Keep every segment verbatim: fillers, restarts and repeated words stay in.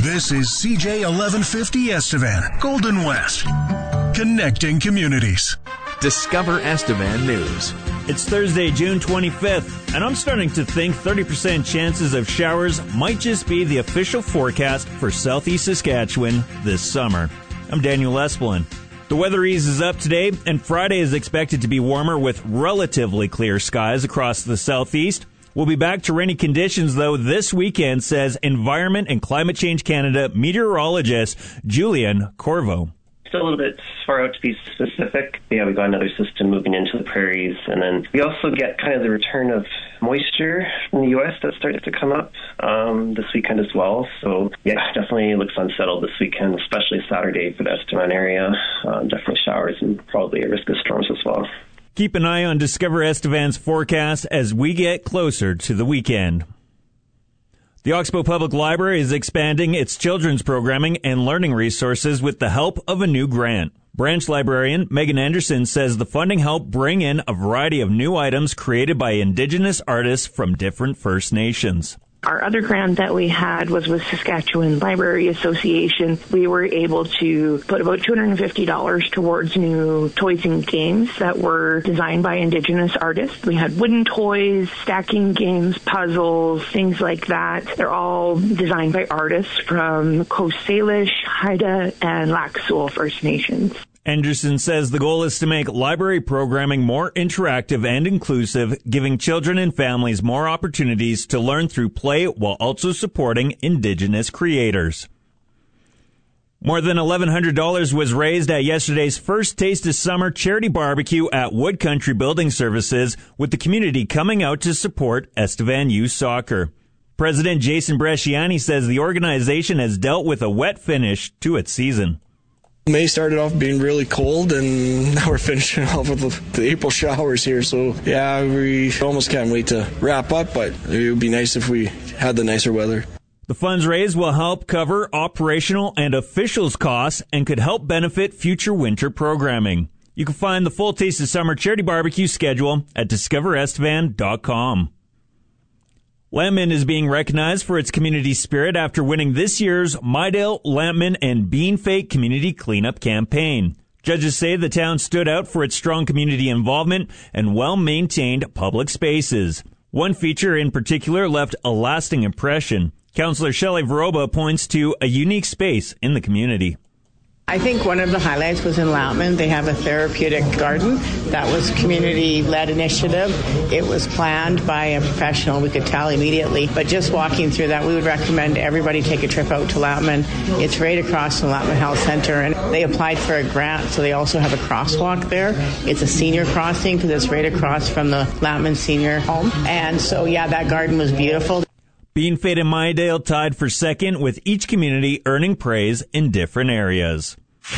This is C J eleven fifty Estevan, Golden West. Connecting communities. Discover Estevan News. It's Thursday, June twenty-fifth, and I'm starting to think thirty percent chances of showers might just be the official forecast for southeast Saskatchewan this summer. I'm Daniel Esplin. The weather eases up today, and Friday is expected to be warmer with relatively clear skies across the southeast. We'll be back to rainy conditions, though, this weekend, says Environment and Climate Change Canada meteorologist Julian Corvo. Still a little bit far out to be specific. Yeah, we got another system moving into the prairies, and then we also get kind of the return of moisture from the U S that starts to come up um, this weekend as well. So, yeah, definitely looks unsettled this weekend, especially Saturday for the Estevan area. Um, definitely showers and probably a risk of storms as well. Keep an eye on Discover Estevan's forecast as we get closer to the weekend. The Oxbow Public Library is expanding its children's programming and learning resources with the help of a new grant. Branch librarian Megan Anderson says the funding helped bring in a variety of new items created by Indigenous artists from different First Nations. Our other grant that we had was with Saskatchewan Library Association. We were able to put about two hundred fifty dollars towards new toys and games that were designed by Indigenous artists. We had wooden toys, stacking games, puzzles, things like that. They're all designed by artists from Coast Salish, Haida, and Lac Seul First Nations. Anderson says the goal is to make library programming more interactive and inclusive, giving children and families more opportunities to learn through play while also supporting Indigenous creators. More than eleven hundred dollars was raised at yesterday's First Taste of Summer charity barbecue at Wood Country Building Services, with the community coming out to support Estevan Youth Soccer. President Jason Bresciani says the organization has dealt with a wet finish to its season. May started off being really cold, and now we're finishing off with the, the April showers here. So, yeah, we almost can't wait to wrap up, but it would be nice if we had the nicer weather. The funds raised will help cover operational and officials costs and could help benefit future winter programming. You can find the full Taste of Summer charity barbecue schedule at discover estevan dot com. Lambman is being recognized for its community spirit after winning this year's Mydale, Lambman, and Bean Fate Community Cleanup Campaign. Judges say the town stood out for its strong community involvement and well-maintained public spaces. One feature in particular left a lasting impression. Councillor Shelley Veroba points to a unique space in the community. I think one of the highlights was in Lambman. They have a therapeutic garden. That was a community-led initiative. It was planned by a professional. We could tell immediately. But just walking through that, we would recommend everybody take a trip out to Lambman. It's right across from Lambman Health Centre. And they applied for a grant, so they also have a crosswalk there. It's a senior crossing because it's right across from the Lambman Senior Home. And so, yeah, that garden was beautiful. Bean Fate and Mydale tied for second, with each community earning praise in different areas.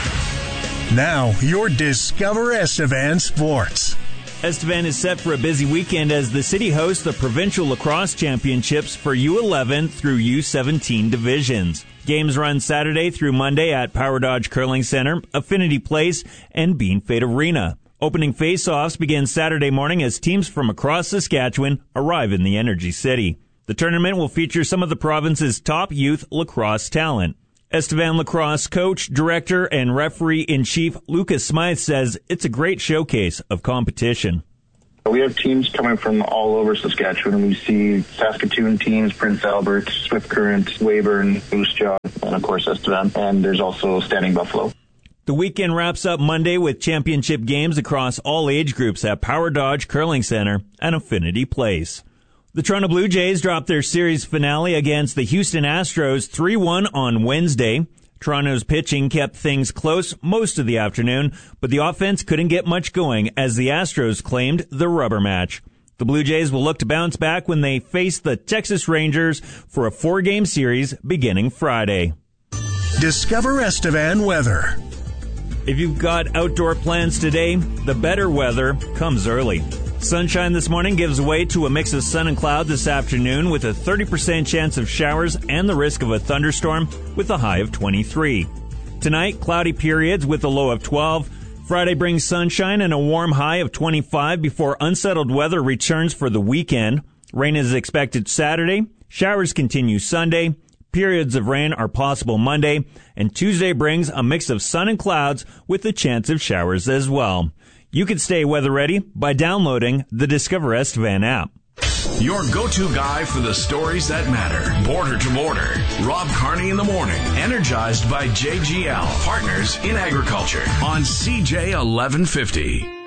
Now, your Discover Estevan Sports. Estevan is set for a busy weekend as the city hosts the Provincial Lacrosse Championships for U eleven through U seventeen divisions. Games run Saturday through Monday at Power Dodge Curling Center, Affinity Place, and Bean Fate Arena. Opening face-offs begin Saturday morning as teams from across Saskatchewan arrive in the Energy City. The tournament will feature some of the province's top youth lacrosse talent. Estevan lacrosse coach, director, and referee-in-chief Lucas Smythe says it's a great showcase of competition. We have teams coming from all over Saskatchewan. We see Saskatoon teams, Prince Albert, Swift Current, Weyburn, Moose Jaw, and of course Estevan. And there's also Standing Buffalo. The weekend wraps up Monday with championship games across all age groups at Power Dodge Curling Center and Affinity Place. The Toronto Blue Jays dropped their series finale against the Houston Astros three one on Wednesday. Toronto's pitching kept things close most of the afternoon, but the offense couldn't get much going as the Astros claimed the rubber match. The Blue Jays will look to bounce back when they face the Texas Rangers for a four-game series beginning Friday. Discover Estevan weather. If you've got outdoor plans today, the better weather comes early. Sunshine this morning gives way to a mix of sun and cloud this afternoon with a thirty percent chance of showers and the risk of a thunderstorm with a high of twenty-three. Tonight, cloudy periods with a low of twelve. Friday brings sunshine and a warm high of twenty-five before unsettled weather returns for the weekend. Rain is expected Saturday. Showers continue Sunday. periods of rain are possible Monday, and Tuesday brings a mix of sun and clouds with the chance of showers as well. You can stay weather ready by downloading the Discover Estevan app. Your go-to guy for the stories that matter. Border to border. Rob Carney in the morning. Energized by J G L, partners in agriculture on C J eleven fifty.